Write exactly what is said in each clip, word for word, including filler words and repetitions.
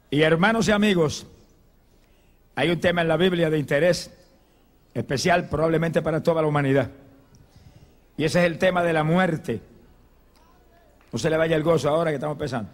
Y hermanos y amigos, hay un tema en la Biblia de interés especial probablemente para toda la humanidad. Y ese es el tema de la muerte. No se le vaya el gozo ahora que estamos empezando.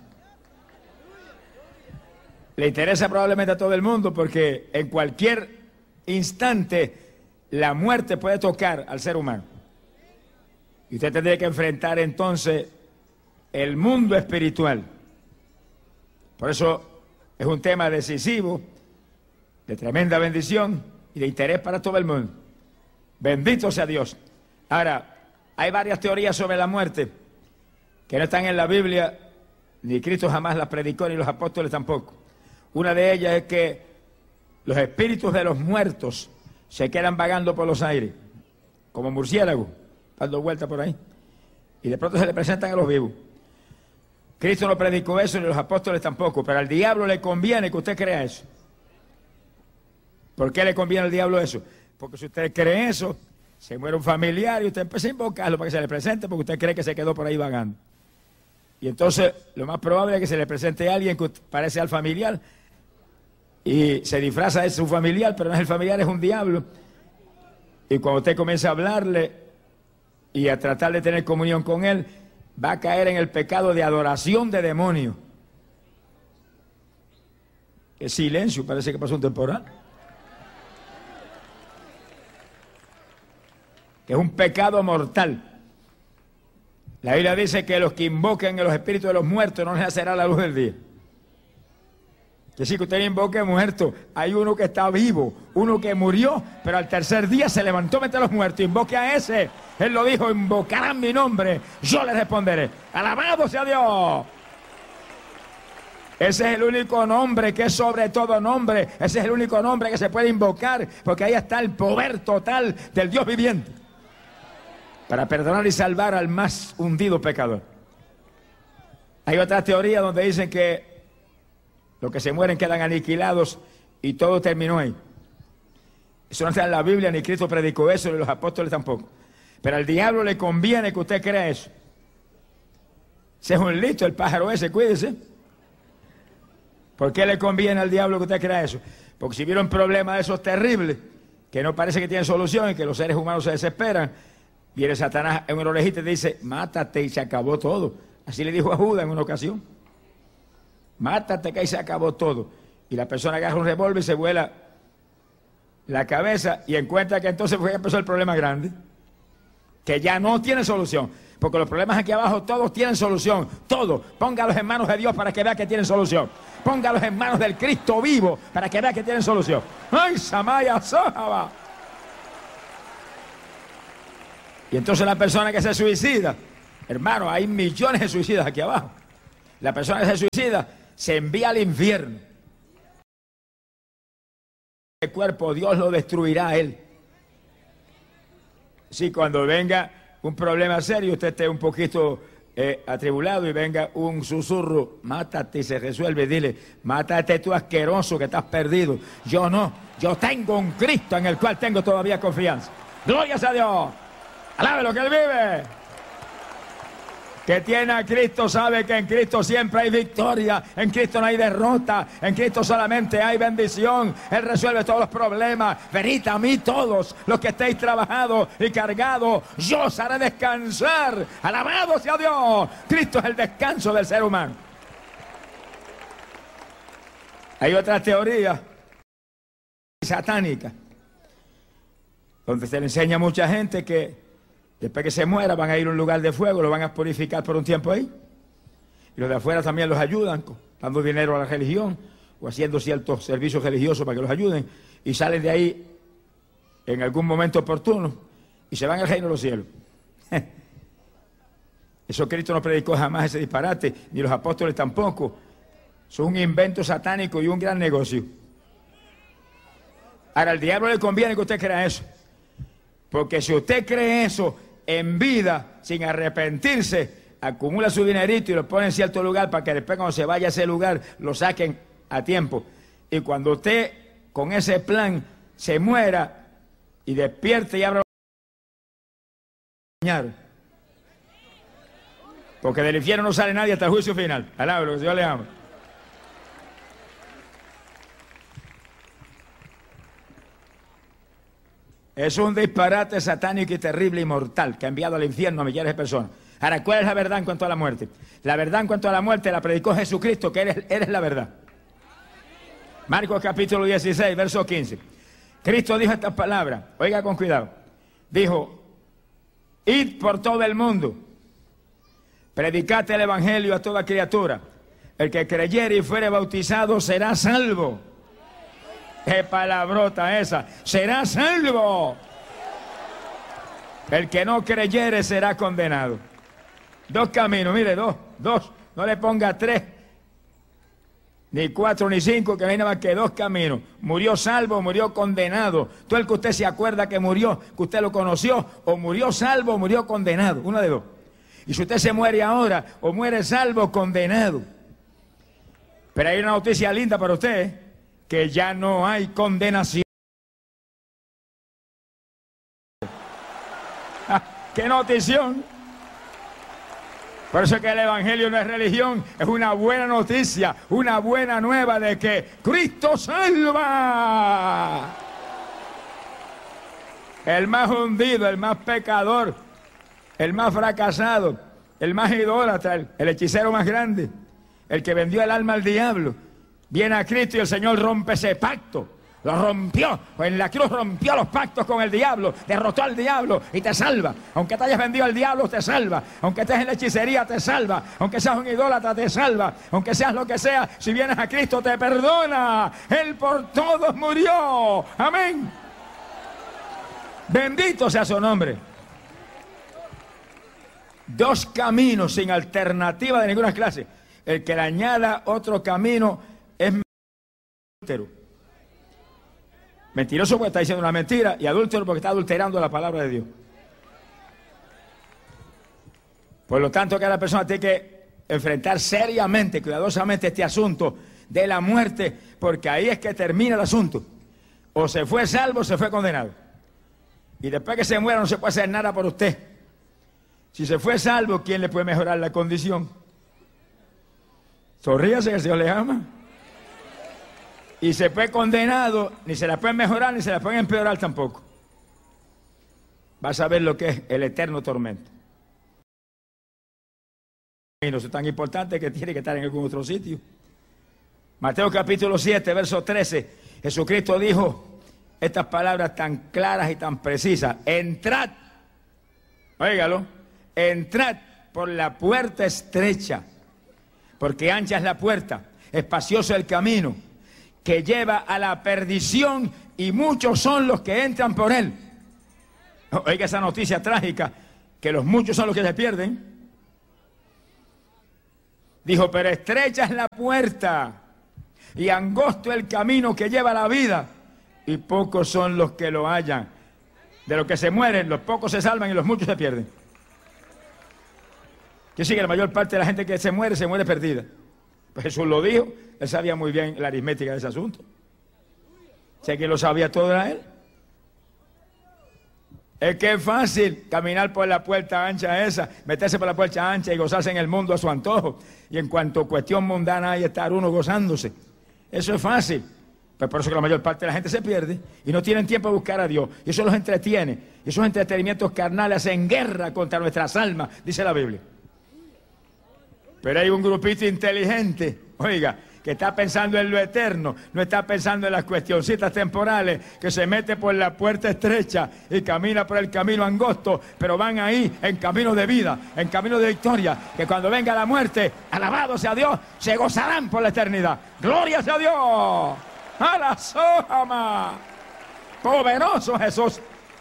Le interesa probablemente a todo el mundo porque en cualquier instante la muerte puede tocar al ser humano. Y usted tendría que enfrentar entonces el mundo espiritual. Por eso es un tema decisivo, de tremenda bendición y de interés para todo el mundo. Bendito sea Dios. Ahora, hay varias teorías sobre la muerte que no están en la Biblia, ni Cristo jamás las predicó, ni los apóstoles tampoco. Una de ellas es que los espíritus de los muertos se quedan vagando por los aires, como murciélagos, dando vueltas por ahí, y de pronto se le presentan a los vivos. Cristo no predicó eso, ni los apóstoles tampoco, pero al diablo le conviene que usted crea eso. ¿Por qué le conviene al diablo eso? Porque si usted cree eso, se muere un familiar y usted empieza a invocarlo para que se le presente porque usted cree que se quedó por ahí vagando. Y entonces lo más probable es que se le presente a alguien que parece al familiar y se disfraza de su familiar, pero no es el familiar, es un diablo. Y cuando usted comienza a hablarle y a tratar de tener comunión con él, va a caer en el pecado de adoración de demonios. Qué silencio, parece que pasó un temporal. Que es un pecado mortal. La Biblia dice que los que invoquen a los espíritus de los muertos no les nacerá la luz del día. Que decir que usted invoque muerto, hay uno que está vivo, uno que murió, pero al tercer día se levantó entre los muertos. Invoque a ese. Él lo dijo, invocarán mi nombre, yo les responderé. Alabado sea Dios. Ese es el único nombre que es sobre todo nombre. Ese es el único nombre que se puede invocar, porque ahí está el poder total del Dios viviente para perdonar y salvar al más hundido pecador. Hay otra teoría donde dicen que los que se mueren quedan aniquilados y todo terminó ahí. Eso no está en la Biblia, ni Cristo predicó eso, ni los apóstoles tampoco. Pero al diablo le conviene que usted crea eso. Ese es un listo, el pájaro ese, cuídese. ¿Por qué le conviene al diablo que usted crea eso? Porque si vieron problemas de esos terribles, que no parece que tienen solución y que los seres humanos se desesperan, viene Satanás en una orejita y dice, mátate y se acabó todo. Así le dijo a Judas en una ocasión. Mátate que ahí se acabó todo. Y la persona agarra un revólver y se vuela la cabeza y encuentra que entonces fue que empezó el problema grande. Que ya no tiene solución. Porque los problemas aquí abajo todos tienen solución. Todos. Póngalos en manos de Dios para que vea que tienen solución. Póngalos en manos del Cristo vivo para que vea que tienen solución. ¡Ay, Samaya Sojaba! Y entonces la persona que se suicida, hermano, hay millones de suicidas aquí abajo. La persona que se suicida se envía al infierno. El cuerpo, Dios lo destruirá a él. Si cuando venga un problema serio, usted esté un poquito eh, atribulado y venga un susurro, mátate y se resuelve, dile, mátate tú asqueroso que estás perdido. Yo no, yo tengo un Cristo en el cual tengo todavía confianza. Glorias a Dios. Alabe lo que Él vive. Que tiene a Cristo sabe que en Cristo siempre hay victoria, en Cristo no hay derrota, en Cristo solamente hay bendición. Él resuelve todos los problemas. Venid a mí todos los que estéis trabajados y cargados, yo os haré descansar. Alabado sea Dios. Cristo es el descanso del ser humano. Hay otra teoría satánica donde se le enseña a mucha gente que después que se muera van a ir a un lugar de fuego, lo van a purificar por un tiempo ahí. Y los de afuera también los ayudan, dando dinero a la religión o haciendo ciertos servicios religiosos para que los ayuden. Y salen de ahí en algún momento oportuno y se van al reino de los cielos. Eso Cristo no predicó jamás ese disparate, ni los apóstoles tampoco. Es un invento satánico y un gran negocio. Ahora, al diablo le conviene que usted crea eso. Porque si usted cree eso en vida, sin arrepentirse, acumula su dinerito y lo pone en cierto lugar para que después cuando se vaya a ese lugar lo saquen a tiempo. Y cuando usted con ese plan se muera y despierte y abra los... Porque del infierno no sale nadie hasta el juicio final. Alabado, lo que Dios le ama. Es un disparate satánico y terrible y mortal que ha enviado al infierno a millares de personas. Ahora, ¿cuál es la verdad en cuanto a la muerte? La verdad en cuanto a la muerte la predicó Jesucristo, que eres, eres la verdad. Marcos capítulo dieciséis, verso quince. Cristo dijo estas palabras, oiga con cuidado. Dijo, id por todo el mundo, predicad el evangelio a toda criatura. El que creyere y fuere bautizado será salvo. ¡Qué palabrota esa! ¡Será salvo! El que no creyere será condenado. Dos caminos, mire, dos, dos. No le ponga tres, ni cuatro, ni cinco, que no hay nada más que dos caminos. Murió salvo, murió condenado. Todo el que usted se acuerda que murió, que usted lo conoció, o murió salvo o murió condenado. Uno de dos. Y si usted se muere ahora, o muere salvo o condenado. Pero hay una noticia linda para usted, ¿eh? Que ya no hay condenación. Ah, ¡qué notición! Por eso es que el evangelio no es religión, es una buena noticia, una buena nueva de que Cristo salva. El más hundido, el más pecador, el más fracasado, el más idólatra, el, el hechicero más grande, el que vendió el alma al diablo, viene a Cristo y el Señor rompe ese pacto. Lo rompió, en la cruz rompió los pactos con el diablo, derrotó al diablo y te salva. Aunque te hayas vendido al diablo, te salva. Aunque estés en la hechicería, te salva. Aunque seas un idólatra, te salva. Aunque seas lo que sea, si vienes a Cristo, te perdona. Él por todos murió. Amén. Bendito sea su nombre. Dos caminos sin alternativa de ninguna clase. El que le añada otro camino es adúltero. Mentiroso porque está diciendo una mentira y adúltero porque está adulterando la palabra de Dios. Por lo tanto, cada persona tiene que enfrentar seriamente, cuidadosamente este asunto de la muerte, porque ahí es que termina el asunto. O se fue salvo o se fue condenado. Y después que se muera no se puede hacer nada por usted. Si se fue salvo, ¿quién le puede mejorar la condición? Sonríase que el Señor le ama. Y se fue condenado, ni se la pueden mejorar, ni se la pueden empeorar tampoco. Vas a ver lo que es el eterno tormento. Y no es tan importante que tiene que estar en algún otro sitio. Mateo capítulo siete, verso trece. Jesucristo dijo estas palabras tan claras y tan precisas. Entrad, óigalo, entrad por la puerta estrecha, porque ancha es la puerta, espacioso el camino que lleva a la perdición y muchos son los que entran por él. Oiga esa noticia trágica, que los muchos son los que se pierden. Dijo, pero estrecha es la puerta y angosto el camino que lleva a la vida y pocos son los que lo hallan. De los que se mueren, los pocos se salvan y los muchos se pierden. Que sigue la mayor parte de la gente que se muere, se muere perdida. Pues Jesús lo dijo, él sabía muy bien la aritmética de ese asunto. Sé que lo sabía todo era él. Es que es fácil caminar por la puerta ancha esa, meterse por la puerta ancha y gozarse en el mundo a su antojo. Y en cuanto cuestión mundana hay estar uno gozándose. Eso es fácil. Pues por eso que la mayor parte de la gente se pierde y no tienen tiempo de buscar a Dios. Y eso los entretiene. Y esos entretenimientos carnales hacen guerra contra nuestras almas, dice la Biblia. Pero hay un grupito inteligente, oiga, que está pensando en lo eterno, no está pensando en las cuestioncitas temporales, que se mete por la puerta estrecha y camina por el camino angosto, pero van ahí en camino de vida, en camino de victoria, que cuando venga la muerte, alabado sea Dios, se gozarán por la eternidad. ¡Gloria sea Dios! ¡A la sojama! ¡Poderoso Jesús!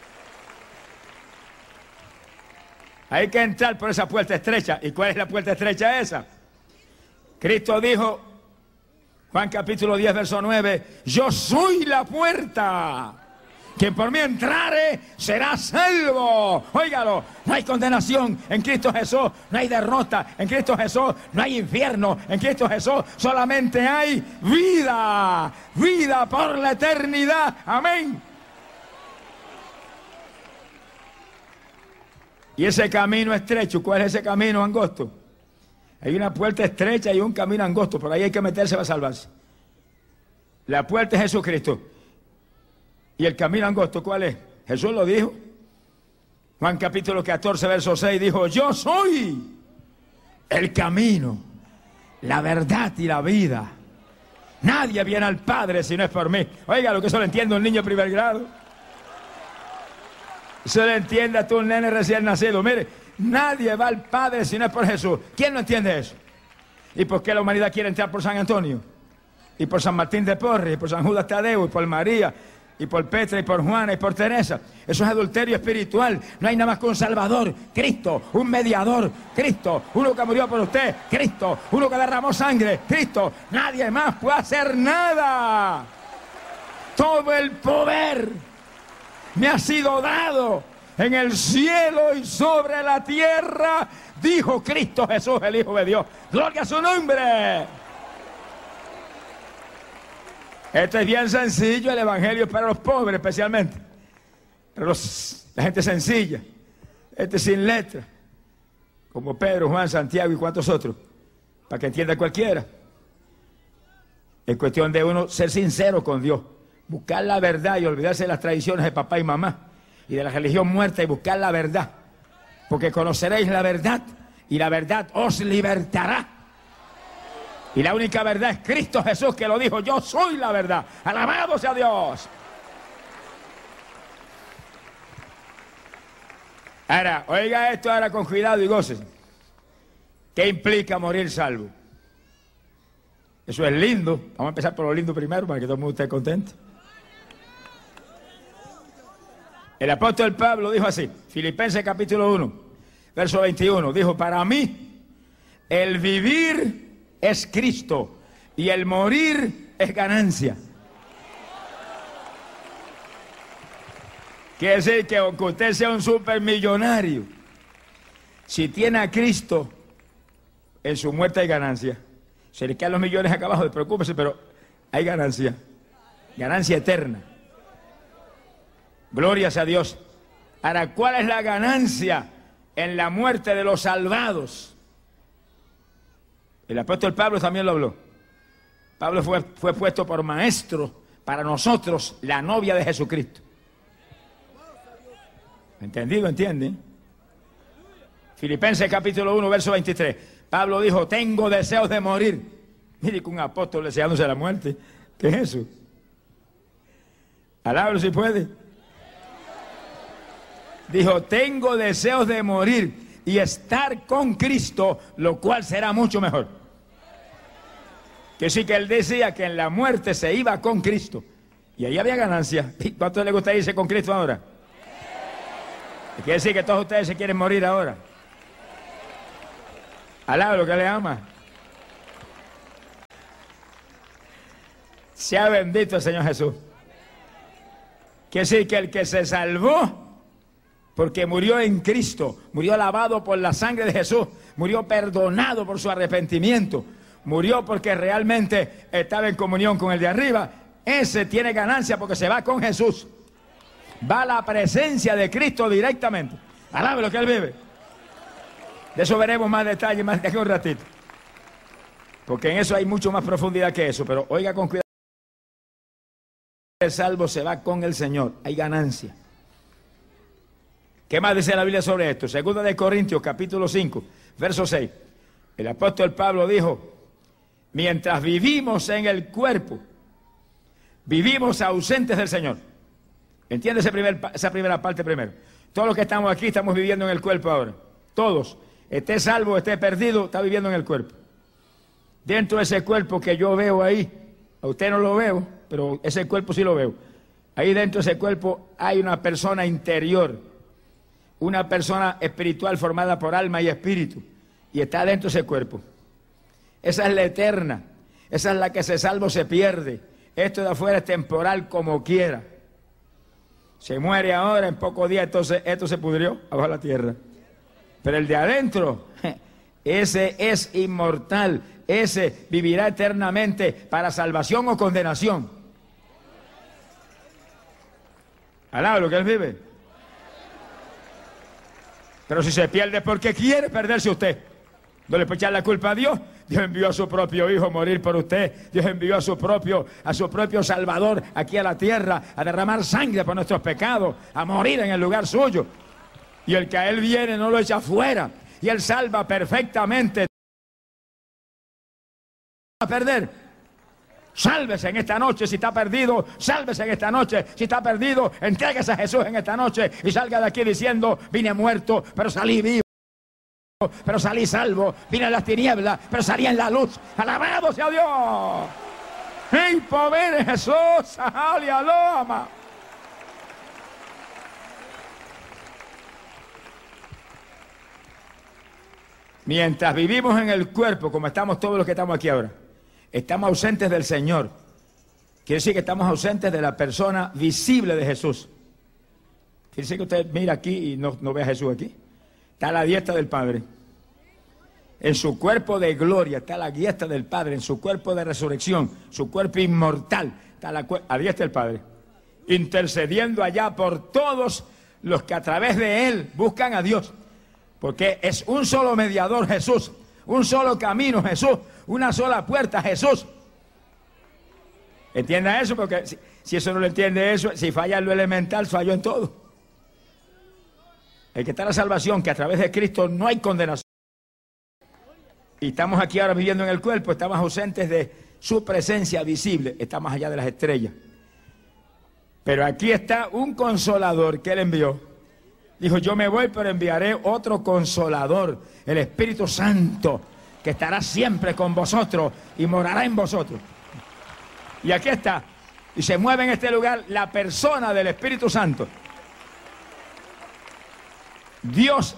Hay que entrar por esa puerta estrecha. ¿Y cuál es la puerta estrecha esa? Cristo dijo, Juan capítulo diez, verso nueve, yo soy la puerta. Quien por mí entrare será salvo. Óigalo, no hay condenación en Cristo Jesús, no hay derrota en Cristo Jesús, no hay infierno en Cristo Jesús, solamente hay vida, vida por la eternidad. Amén. Y ese camino estrecho, ¿cuál es ese camino angosto? Hay una puerta estrecha y un camino angosto, por ahí hay que meterse para salvarse. La puerta es Jesucristo. ¿Y el camino angosto cuál es? Jesús lo dijo. Juan capítulo catorce, verso seis dijo, yo soy el camino, la verdad y la vida. Nadie viene al Padre si no es por mí. Oiga, lo que eso lo entiende un niño de primer grado. Eso lo entiende a tú un nene recién nacido. Mire, nadie va al Padre si no es por Jesús. ¿Quién no entiende eso? ¿Y por qué la humanidad quiere entrar por San Antonio? Y por San Martín de Porres, y por San Judas Tadeo, y por María, y por Petra, y por Juana, y por Teresa. Eso es adulterio espiritual. No hay nada más que un Salvador, Cristo, un mediador, Cristo, uno que murió por usted, Cristo, uno que derramó sangre, Cristo. Nadie más puede hacer nada. Todo el poder me ha sido dado en el cielo y sobre la tierra, dijo Cristo Jesús, el Hijo de Dios. Gloria a su nombre. Esto es bien sencillo, el evangelio es para los pobres especialmente, para los, la gente sencilla, este sin letra, como Pedro, Juan, Santiago y cuantos otros, para que entienda cualquiera. Es cuestión de uno ser sincero con Dios, buscar la verdad y olvidarse de las tradiciones de papá y mamá y de la religión muerta y buscar la verdad, porque conoceréis la verdad y la verdad os libertará. Y la única verdad es Cristo Jesús, que lo dijo, yo soy la verdad. Alabado sea Dios. Ahora, oiga esto ahora con cuidado y gócese. ¿Qué implica morir salvo? Eso es lindo. Vamos a empezar por lo lindo primero para que todo el mundo esté contento. El apóstol Pablo dijo así, Filipenses capítulo uno, verso veintiuno, dijo, para mí el vivir es Cristo y el morir es ganancia. Quiere decir que aunque usted sea un supermillonario, si tiene a Cristo, en su muerte hay ganancia. Se le quedan los millones acá abajo, preocúpese, pero hay ganancia. Ganancia eterna. Glorias a Dios. Ahora, ¿cuál es la ganancia en la muerte de los salvados? El apóstol Pablo también lo habló. Pablo fue, fue puesto por maestro para nosotros, la novia de Jesucristo. ¿Entendido? ¿Entienden? Filipenses capítulo uno, verso veintitrés. Pablo dijo, tengo deseos de morir. Mire que un apóstol deseándose la muerte. ¿Qué es eso? Alábalo si puede. Dijo, tengo deseos de morir y estar con Cristo, lo cual será mucho mejor. Que sí que él decía que en la muerte se iba con Cristo. Y ahí había ganancia. ¿Cuánto le gusta irse con Cristo ahora? Quiere decir que todos ustedes se quieren morir ahora. Alaba lo que le ama. Sea bendito el Señor Jesús. Quiere decir que el que se salvó porque murió en Cristo, murió lavado por la sangre de Jesús, murió perdonado por su arrepentimiento, murió porque realmente estaba en comunión con el de arriba, ese tiene ganancia porque se va con Jesús. Va a la presencia de Cristo directamente. Alabe lo que él vive. De eso veremos más detalles más de aquí un ratito. Porque en eso hay mucho más profundidad que eso. Pero oiga con cuidado. El salvo se va con el Señor. Hay ganancia. ¿Qué más dice la Biblia sobre esto? Segunda de Corintios, capítulo cinco, verso seis. El apóstol Pablo dijo, mientras vivimos en el cuerpo, vivimos ausentes del Señor. ¿Entiende ese primer, esa primera parte primero? Todos los que estamos aquí estamos viviendo en el cuerpo ahora. Todos. Esté salvo, esté perdido, está viviendo en el cuerpo. Dentro de ese cuerpo que yo veo ahí, a usted no lo veo, pero ese cuerpo sí lo veo. Ahí dentro de ese cuerpo hay una persona interior, una persona espiritual formada por alma y espíritu, y está dentro de ese cuerpo. Esa es la eterna, esa es la que se salvo se pierde. Esto de afuera es temporal como quiera. Se muere ahora, en pocos días, entonces esto se pudrió abajo de la tierra. Pero el de adentro, ese es inmortal, ese vivirá eternamente para salvación o condenación. Alaba lo que él vive. Pero si se pierde porque quiere perderse usted, no le puede echar la culpa a Dios, Dios envió a su propio Hijo a morir por usted. Dios envió a su propio, a su propio Salvador aquí a la tierra a derramar sangre por nuestros pecados, a morir en el lugar suyo. Y el que a Él viene no lo echa fuera. Y Él salva perfectamente. A perder. Sálvese en esta noche si está perdido, sálvese en esta noche si está perdido, entréguese a Jesús en esta noche y salga de aquí diciendo: vine muerto, pero salí vivo, pero salí salvo, vine a las tinieblas, pero salí en la luz. Alabado sea Dios. ¡Ey, pobre Jesús! ¡Aleluya! Mientras vivimos en el cuerpo, como estamos todos los que estamos aquí ahora, estamos ausentes del Señor. Quiere decir que estamos ausentes de la persona visible de Jesús. Quiere decir que usted mira aquí y no, no ve a Jesús aquí. Está a la diestra del Padre. En su cuerpo de gloria está a la diestra del Padre. En su cuerpo de resurrección, su cuerpo inmortal, está a la, a la diestra del Padre. Intercediendo allá por todos los que a través de Él buscan a Dios. Porque es un solo mediador, Jesús. Un solo camino, Jesús. Una sola puerta, Jesús. Entienda eso, porque si, si eso no lo entiende eso, si falla en lo elemental, falló en todo. El que está en la salvación, que a través de Cristo no hay condenación. Y estamos aquí ahora viviendo en el cuerpo, estamos ausentes de su presencia visible, está más allá de las estrellas. Pero aquí está un consolador que Él envió. Dijo: yo me voy, pero enviaré otro consolador, el Espíritu Santo, que estará siempre con vosotros y morará en vosotros. Y aquí está. Y se mueve en este lugar la persona del Espíritu Santo. Dios,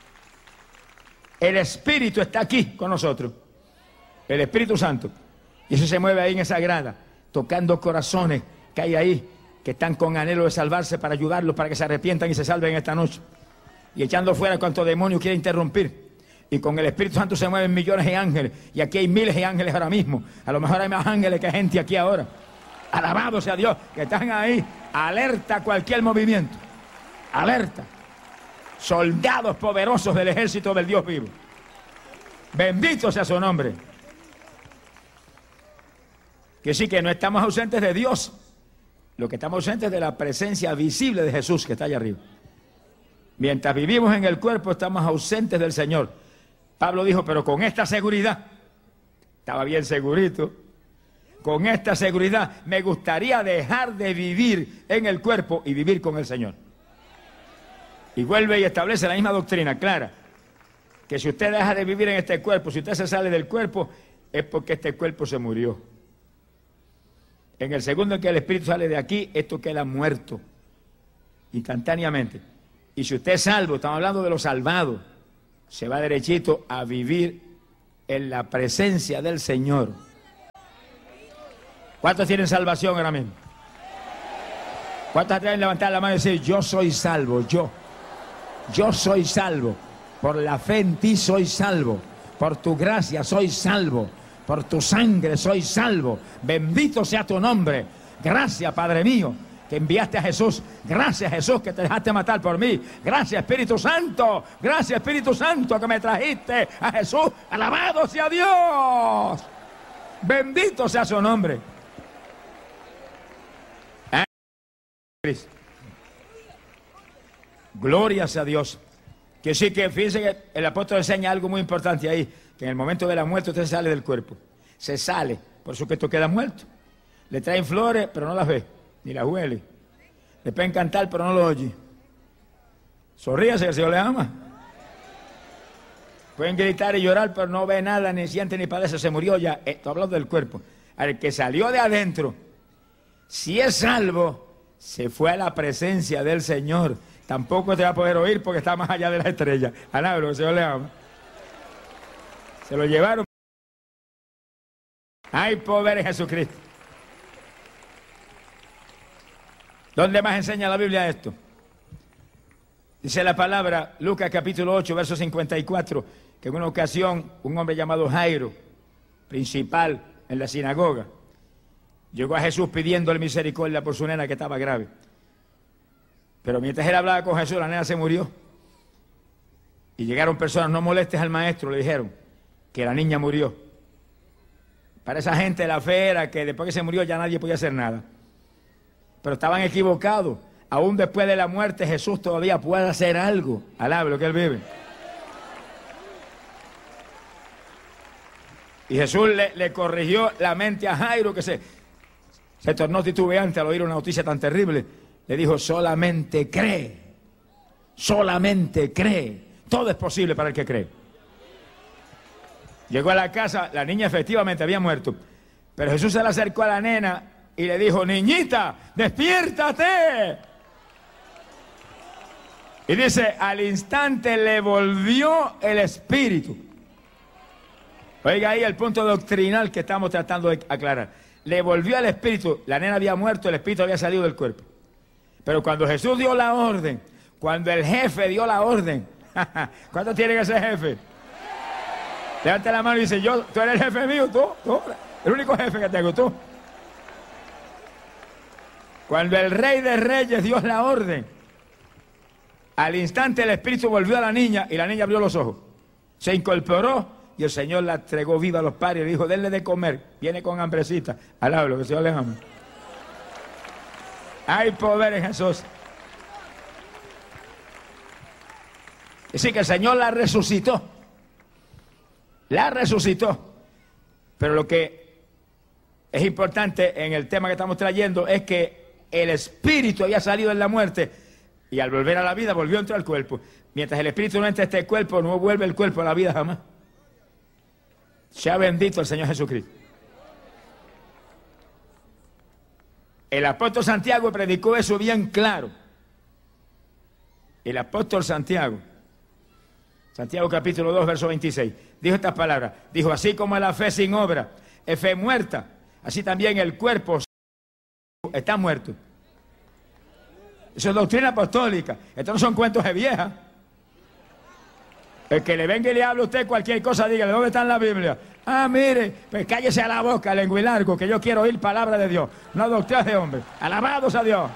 el Espíritu está aquí con nosotros. El Espíritu Santo. Y eso se mueve ahí en esa grada, tocando corazones que hay ahí, que están con anhelo de salvarse, para ayudarlos, para que se arrepientan y se salven esta noche. Y echando fuera cuanto demonio quiere interrumpir. Y con el Espíritu Santo se mueven millones de ángeles. Y aquí hay miles de ángeles ahora mismo. A lo mejor hay más ángeles que gente aquí ahora. Alabado sea Dios, que están ahí, alerta a cualquier movimiento. Alerta. Soldados poderosos del ejército del Dios vivo. Bendito sea su nombre. Que sí, que no estamos ausentes de Dios. Lo que estamos ausentes es de la presencia visible de Jesús, que está allá arriba. Mientras vivimos en el cuerpo, estamos ausentes del Señor. Pablo dijo: pero con esta seguridad, estaba bien segurito, con esta seguridad me gustaría dejar de vivir en el cuerpo y vivir con el Señor. Y vuelve y establece la misma doctrina clara, que si usted deja de vivir en este cuerpo, si usted se sale del cuerpo, es porque este cuerpo se murió. En el segundo en que el Espíritu sale de aquí, esto queda muerto, instantáneamente. Y si usted es salvo, estamos hablando de los salvados, se va derechito a vivir en la presencia del Señor. ¿Cuántos tienen salvación ahora mismo? ¿Cuántos deben levantar la mano y decir: yo soy salvo, yo, yo soy salvo, por la fe en ti soy salvo, por tu gracia soy salvo, por tu sangre soy salvo, bendito sea tu nombre, gracias Padre mío, que enviaste a Jesús, gracias Jesús que te dejaste matar por mí, gracias Espíritu Santo, gracias Espíritu Santo que me trajiste a Jesús, alabado sea Dios, bendito sea su nombre. Gloria sea Dios. Que sí, que fíjense que el apóstol enseña algo muy importante ahí, que en el momento de la muerte usted sale del cuerpo, se sale, por eso que esto queda muerto. Le traen flores, pero no las ve, ni las huele. Le pueden cantar, pero no lo oye. Sonríase, que el Señor le ama. Pueden gritar y llorar, pero no ve nada, ni siente ni padece, se murió ya. Estoy hablando del cuerpo. Al que salió de adentro, si es salvo, se fue a la presencia del Señor. Tampoco te va a poder oír porque está más allá de la estrella. Alaba, que el Señor le ama. Se lo llevaron. Hay poder en Jesucristo. ¿Dónde más enseña la Biblia esto? Dice la palabra, Lucas capítulo ocho, verso cincuenta y cuatro, que en una ocasión un hombre llamado Jairo, principal en la sinagoga, llegó a Jesús pidiéndole misericordia por su nena que estaba grave. Pero mientras él hablaba con Jesús, la nena se murió. Y llegaron personas: no molestes al maestro, le dijeron, que la niña murió. Para esa gente la fe era que después que se murió ya nadie podía hacer nada. Pero estaban equivocados. Aún después de la muerte Jesús todavía puede hacer algo. Alabe lo que Él vive. Y Jesús le, le corrigió la mente a Jairo, que se, se tornó titubeante al oír una noticia tan terrible. Le dijo, solamente cree, solamente cree. Todo es posible para el que cree. Llegó a la casa, la niña efectivamente había muerto. Pero Jesús se le acercó a la nena y le dijo, niñita, despiértate. Y dice, al instante le volvió el espíritu. Oiga ahí el punto doctrinal que estamos tratando de aclarar. Le volvió el espíritu, la nena había muerto, el espíritu había salido del cuerpo. Pero cuando Jesús dio la orden, cuando el jefe dio la orden, ¿cuánto tiene que ser jefe? Levanta la mano y dice, yo, tú eres el jefe mío, tú, tú, el único jefe que tengo, tú. Cuando el Rey de Reyes dio la orden, al instante el espíritu volvió a la niña y la niña abrió los ojos. Se incorporó y el Señor la entregó viva a los padres y le dijo, denle de comer, viene con hambrecita. Alablo, que el Señor le ama. Hay poder en Jesús. Así que el Señor la resucitó. La resucitó. Pero lo que es importante en el tema que estamos trayendo es que el espíritu había salido en la muerte y al volver a la vida volvió a entrar al cuerpo. Mientras el espíritu no entra a este cuerpo, no vuelve el cuerpo a la vida jamás. Sea bendito el Señor Jesucristo. El apóstol Santiago predicó eso bien claro. El apóstol Santiago, Santiago capítulo dos, verso veintiséis, dijo estas palabras. Dijo, así como la fe sin obra es fe muerta, así también el cuerpo está muerto. Eso es doctrina apostólica. Esto no son cuentos de vieja. El que le venga y le hable a usted cualquier cosa, dígale, ¿dónde está en la Biblia? Ah, mire, pues cállese a la boca, lenguilargo, que yo quiero oír palabra de Dios, no doctrinas de hombre. Alabados a Dios.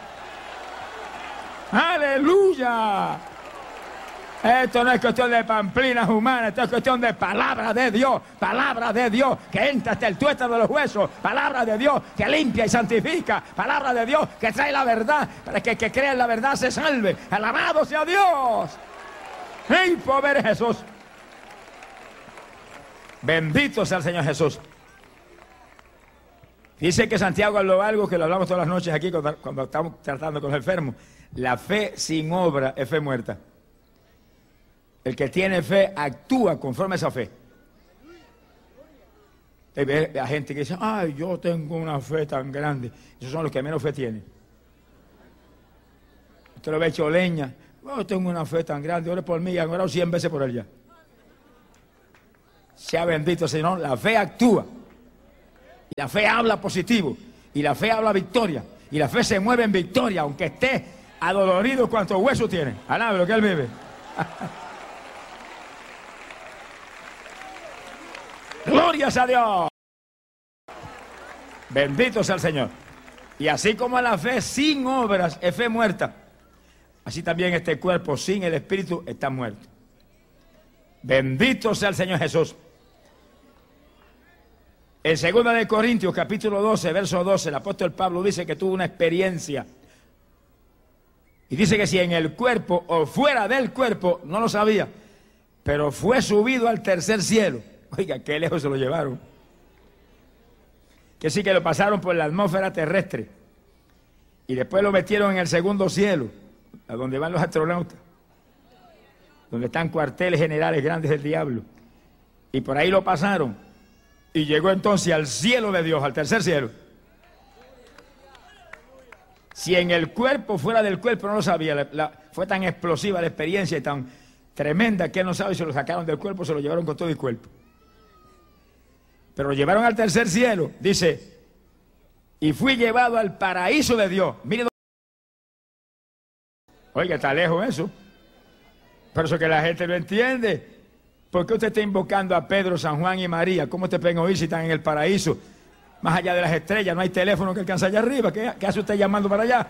¡Aleluya! Esto no es cuestión de pamplinas humanas, esto es cuestión de palabra de Dios, palabra de Dios, que entra hasta el tuétano de los huesos, palabra de Dios, que limpia y santifica, palabra de Dios, que trae la verdad, para que el que crea en la verdad se salve. ¡Alabado sea Dios! ¡Ey, pobre Jesús! Bendito sea el Señor Jesús. Dice que Santiago habló algo que lo hablamos todas las noches aquí cuando, cuando estamos tratando con los enfermos. La fe sin obra es fe muerta. El que tiene fe actúa conforme a esa fe. Hay gente que dice, ay, yo tengo una fe tan grande. Esos son los que menos fe tienen. Usted lo ve hecho leña. Yo tengo una fe tan grande, ore por mí, han orado cien veces por ella. Sea bendito el Señor, la fe actúa. Y la fe habla positivo. Y la fe habla victoria. Y la fe se mueve en victoria, aunque esté adolorido cuantos huesos tiene. Alabe lo que Él vive. Glorias a Dios. Bendito sea el Señor. Y así como la fe sin obras es fe muerta, así también este cuerpo sin el Espíritu está muerto. Bendito sea el Señor Jesús. En segunda de Corintios, capítulo doce, verso doce, el apóstol Pablo dice que tuvo una experiencia. Y dice que si en el cuerpo o fuera del cuerpo, no lo sabía, pero fue subido al tercer cielo. Oiga, qué lejos se lo llevaron. Que sí que lo pasaron por la atmósfera terrestre. Y después lo metieron en el segundo cielo, a donde van los astronautas, donde están cuarteles generales grandes del diablo. Y por ahí lo pasaron. Y llegó entonces al cielo de Dios, al tercer cielo. Si en el cuerpo, fuera del cuerpo, no lo sabía. La, la, fue tan explosiva la experiencia y tan tremenda que él no sabe, y se lo sacaron del cuerpo, se lo llevaron con todo el cuerpo. Pero lo llevaron al tercer cielo, dice, y fui llevado al paraíso de Dios. Mire, oiga, está lejos eso. Por eso que la gente no entiende. ¿Por qué usted está invocando a Pedro, San Juan y María? ¿Cómo te pueden oír si están en el paraíso? Más allá de las estrellas, no hay teléfono que alcance allá arriba. ¿Qué, qué hace usted llamando para allá?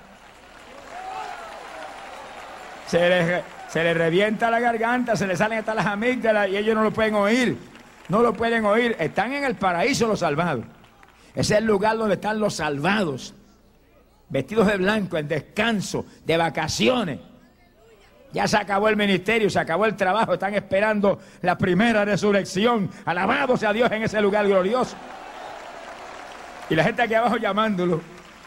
Se le, se le revienta la garganta, se le salen hasta las amígdalas y ellos no lo pueden oír. no lo pueden oír. Están en el paraíso los salvados. Ese es el lugar donde están los salvados, vestidos de blanco, en descanso, de vacaciones. Ya se acabó el ministerio, se acabó el trabajo, están esperando la primera resurrección. Alabado sea Dios en ese lugar glorioso. Y la gente aquí abajo llamándolo.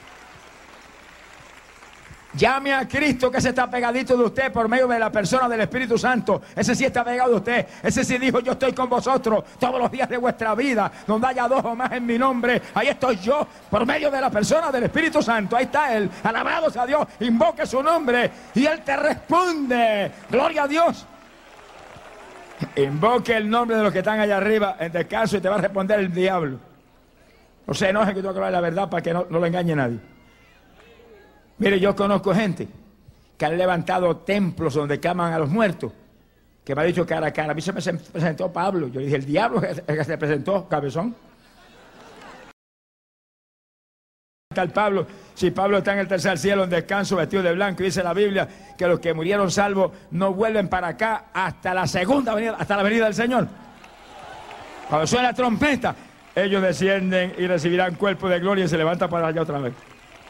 Llame a Cristo, que ese está pegadito de usted por medio de la persona del Espíritu Santo. Ese sí está pegado de usted. Ese sí dijo: yo estoy con vosotros todos los días de vuestra vida. Donde haya dos o más en mi nombre, ahí estoy yo, por medio de la persona del Espíritu Santo. Ahí está Él. Alabado sea Dios. Invoque su nombre y Él te responde. Gloria a Dios. Invoque el nombre de los que están allá arriba en descanso y te va a responder el diablo. No se enoje, que tengo que hablar la verdad para que no, no le engañe a nadie. Mire, yo conozco gente que han levantado templos donde claman a los muertos, que me ha dicho cara a cara. A mí se me presentó Pablo. Yo le dije: el diablo es el que se presentó, cabezón. Tal Pablo, si Pablo está en el tercer cielo en descanso, vestido de blanco, y dice la Biblia que los que murieron salvos no vuelven para acá hasta la segunda venida, hasta la venida del Señor. Cuando suena la trompeta, ellos descienden y recibirán cuerpo de gloria y se levantan para allá otra vez.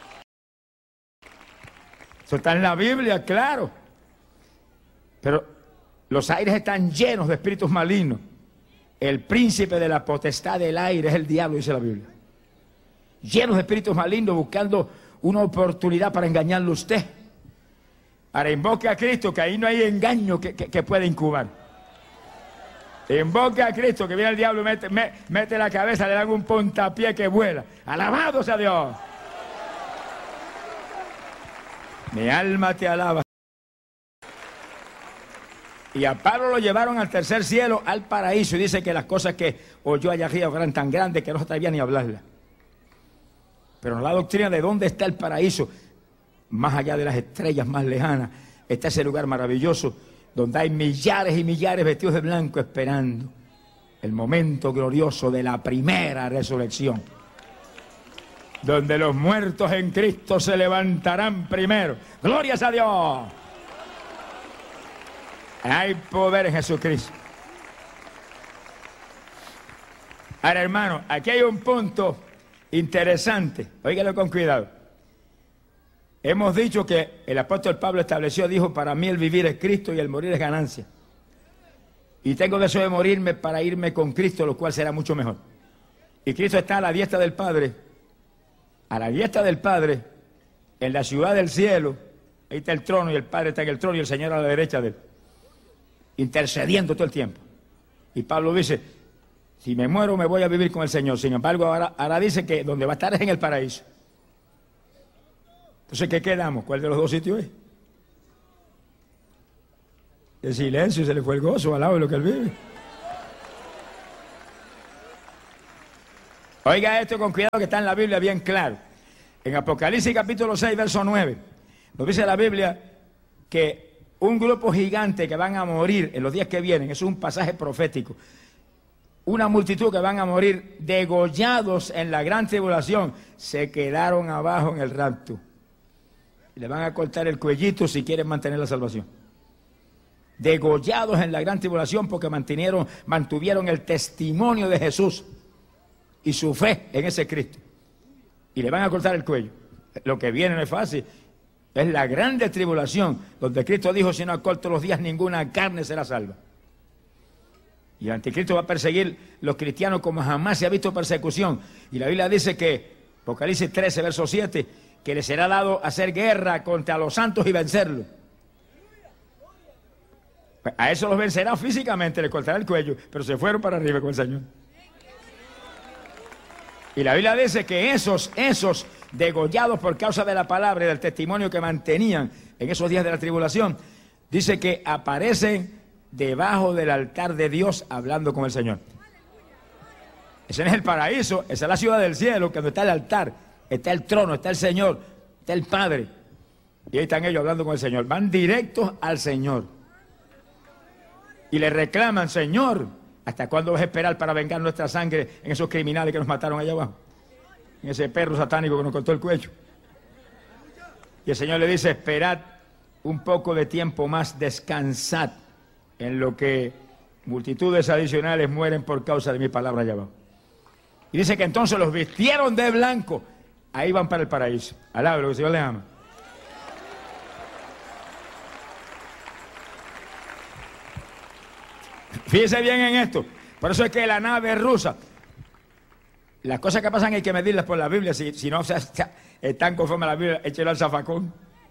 Eso está en la Biblia, claro. Pero los aires están llenos de espíritus malignos. El príncipe de la potestad del aire es el diablo, dice la Biblia. Llenos de espíritus malignos buscando una oportunidad para engañarlo a usted. Ahora invoque a Cristo, que ahí no hay engaño que, que, que pueda incubar. Invoque a Cristo, que viene el diablo y mete, me, mete la cabeza, le dan un puntapié que vuela. Alabado sea Dios. Mi alma te alaba. Y a Pablo lo llevaron al tercer cielo, al paraíso, y dice que las cosas que oyó allá arriba eran tan grandes que no se atrevía ni a hablarlas. Pero en la doctrina de dónde está el paraíso, más allá de las estrellas más lejanas, está ese lugar maravilloso donde hay millares y millares vestidos de blanco esperando el momento glorioso de la primera resurrección, donde los muertos en Cristo se levantarán primero. ¡Glorias a Dios! Hay poder en Jesucristo. Ahora, hermano, aquí hay un punto interesante. Óigalo con cuidado. Hemos dicho que el apóstol Pablo estableció, dijo: para mí el vivir es Cristo y el morir es ganancia. Y tengo deseo de morirme para irme con Cristo, lo cual será mucho mejor. Y Cristo está a la diestra del Padre. A la diestra del Padre, en la ciudad del cielo. Ahí está el trono y el Padre está en el trono y el Señor a la derecha de él, intercediendo todo el tiempo. Y Pablo dice: si me muero me voy a vivir con el Señor. Sin embargo, ahora, ahora dice que donde va a estar es en el paraíso. Entonces, ¿qué quedamos? ¿Cuál de los dos sitios es? El silencio, se le fue el gozo al lado de lo que él vive. Oiga esto con cuidado, que está en la Biblia bien claro. En Apocalipsis capítulo seis, verso nueve, nos dice la Biblia que un grupo gigante que van a morir en los días que vienen, es un pasaje profético, una multitud que van a morir degollados en la gran tribulación, se quedaron abajo en el rapto. Y le van a cortar el cuellito si quieren mantener la salvación. Degollados en la gran tribulación porque mantuvieron, mantuvieron el testimonio de Jesús y su fe en ese Cristo. Y le van a cortar el cuello. Lo que viene no es fácil. Es la grande tribulación, donde Cristo dijo: si no acorto los días, ninguna carne será salva. Y el anticristo va a perseguir los cristianos como jamás se ha visto persecución. Y la Biblia dice que, Apocalipsis trece, verso siete, que le será dado hacer guerra contra los santos y vencerlos. A eso los vencerá físicamente, le cortará el cuello, pero se fueron para arriba con el Señor. Y la Biblia dice que esos, esos degollados por causa de la palabra y del testimonio que mantenían en esos días de la tribulación, dice que aparecen debajo del altar de Dios hablando con el Señor. Ese no es el paraíso, esa es la ciudad del cielo, donde está el altar, está el trono, está el Señor, está el Padre. Y ahí están ellos hablando con el Señor. Van directos al Señor. Y le reclaman: Señor, ¿hasta cuándo vas a esperar para vengar nuestra sangre en esos criminales que nos mataron allá abajo? En ese perro satánico que nos cortó el cuello. Y el Señor le dice: esperad un poco de tiempo más, descansad en lo que multitudes adicionales mueren por causa de mi palabra allá abajo. Y dice que entonces los vistieron de blanco. Ahí van para el paraíso. Alabe lo que el Señor les ama. Fíjense bien en esto. Por eso es que la nave rusa, las cosas que pasan hay que medirlas por la Biblia. Si, si no o sea, están conforme a la Biblia, échelo al zafacón.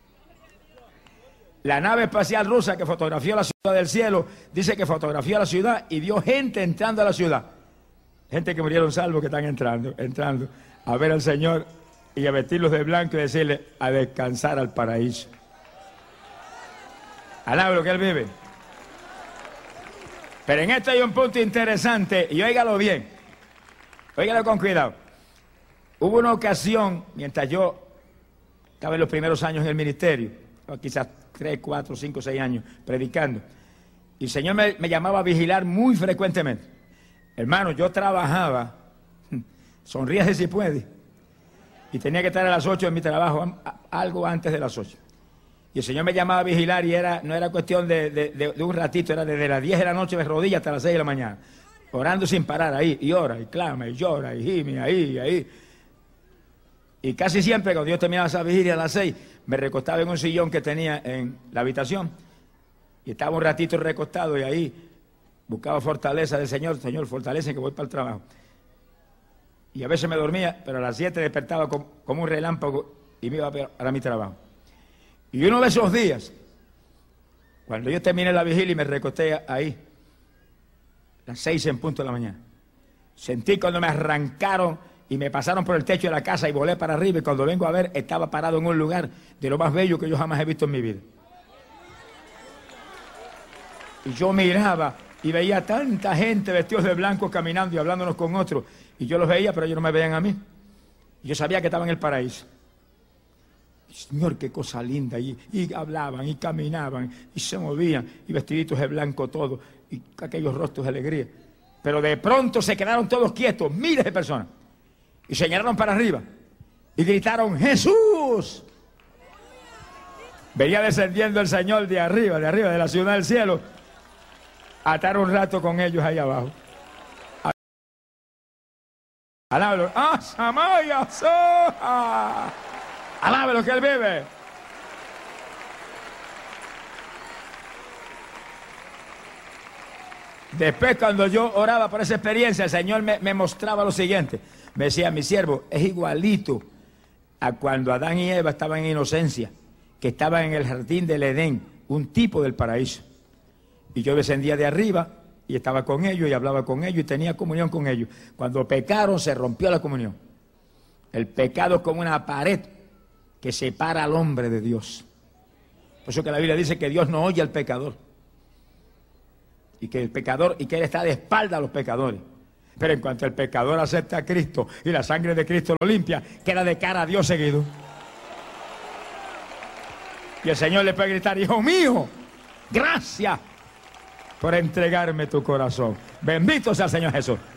La nave espacial rusa que fotografió la ciudad del cielo, dice que fotografió la ciudad y vio gente entrando a la ciudad. Gente que murieron salvos que están entrando, entrando a ver al Señor y a vestirlos de blanco y decirle a descansar al paraíso. Alabe lo que Él vive. Pero en esto hay un punto interesante y óigalo bien, óigalo con cuidado. Hubo una ocasión, mientras yo estaba en los primeros años en el ministerio, o quizás tres, cuatro, cinco, seis años predicando, y el Señor me, me llamaba a vigilar muy frecuentemente. Hermano, yo trabajaba, sonríase si puede, y tenía que estar a las ocho en mi trabajo, algo antes de las ocho. Y el Señor me llamaba a vigilar y era, no era cuestión de, de, de, de un ratito, era desde las diez de la noche de rodillas hasta las seis de la mañana, orando sin parar ahí, y ora, y clama, y llora, y gime, ahí, y ahí. Y casi siempre cuando yo terminaba esa vigilia a las seis, me recostaba en un sillón que tenía en la habitación, y estaba un ratito recostado, y ahí buscaba fortaleza del Señor. Señor, fortalece que voy para el trabajo. Y a veces me dormía, pero a las siete despertaba como, como un relámpago y me iba para mi trabajo. Y uno de esos días, cuando yo terminé la vigilia y me recosté ahí, las seis en punto de la mañana, sentí cuando me arrancaron y me pasaron por el techo de la casa y volé para arriba, y cuando vengo a ver, estaba parado en un lugar de lo más bello que yo jamás he visto en mi vida. Y yo miraba y veía tanta gente vestidos de blanco caminando y hablándonos con otros, y yo los veía, pero ellos no me veían a mí. Y yo sabía que estaba en el paraíso. Señor, qué cosa linda. Y, y hablaban, y caminaban, y se movían, y vestiditos de blanco todos, y aquellos rostros de alegría. Pero de pronto se quedaron todos quietos, miles de personas, y señalaron para arriba, y gritaron, ¡Jesús! Venía descendiendo el Señor de arriba, de arriba, de la ciudad del cielo, a estar un rato con ellos ahí abajo. Alábalo. ¡Ah, Samaya! ¡Soja! Alabe lo que Él vive. Después, cuando yo oraba por esa experiencia, el Señor me, me mostraba lo siguiente. Me decía, mi siervo, es igualito a cuando Adán y Eva estaban en inocencia, que estaban en el jardín del Edén, un tipo del paraíso. Y yo descendía de arriba y estaba con ellos y hablaba con ellos y tenía comunión con ellos. Cuando pecaron, se rompió la comunión. El pecado es como una pared que separa al hombre de Dios. Por eso que la Biblia dice que Dios no oye al pecador. Y que el pecador, y que Él está de espalda a los pecadores. Pero en cuanto el pecador acepta a Cristo y la sangre de Cristo lo limpia, queda de cara a Dios seguido. Y el Señor le puede gritar, hijo mío, gracias por entregarme tu corazón. Bendito sea el Señor Jesús.